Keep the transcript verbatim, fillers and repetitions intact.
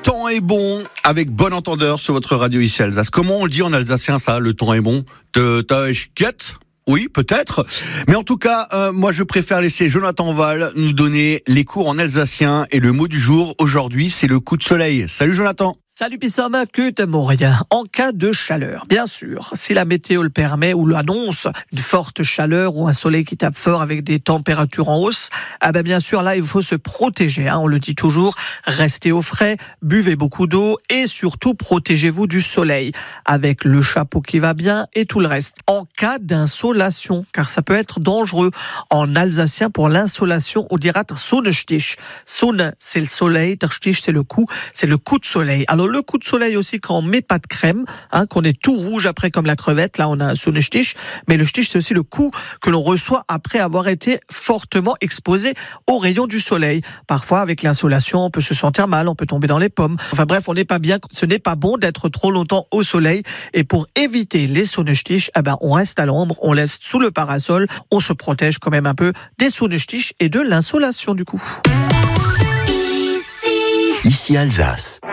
temps est bon avec bon entendeur sur votre radio ici Alsace. Comment on le dit en alsacien ça, le temps est bon? Te t'inquiète? Oui, peut-être. Mais en tout cas, euh, moi je préfère laisser Jonathan Val nous donner les cours en alsacien et le mot du jour aujourd'hui, c'est le coup de soleil. Salut Jonathan. Salut Pissama, que t'aimes rien. En cas de chaleur, bien sûr, si la météo le permet ou l'annonce, une forte chaleur ou un soleil qui tape fort avec des températures en hausse, ah ben bien sûr là il faut se protéger, hein, on le dit toujours, restez au frais, buvez beaucoup d'eau et surtout protégez-vous du soleil avec le chapeau qui va bien et tout le reste. En cas d'insolation, car ça peut être dangereux. En alsacien pour l'insolation, on dira Sonnenstich. Sonne, c'est le soleil, der Stich, c'est le coup, c'est le coup de soleil. Alors le coup de soleil aussi quand on met pas de crème, hein, qu'on est tout rouge après comme la crevette, là on a un Sonnenstich, mais le Stich c'est aussi le coup que l'on reçoit après avoir été fortement exposé aux rayons du soleil. Parfois avec l'insolation on peut se sentir mal, on peut tomber dans les pommes. Enfin bref, on n'est pas bien, ce n'est pas bon d'être trop longtemps au soleil et pour éviter les Sonnenstich, eh ben on reste à l'ombre, on laisse sous le parasol, on se protège quand même un peu des Sonnenstich et de l'insolation du coup. Ici Alsace.